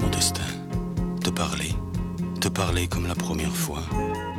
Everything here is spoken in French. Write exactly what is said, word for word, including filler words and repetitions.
mon destin. Te parler, te parler comme la première fois.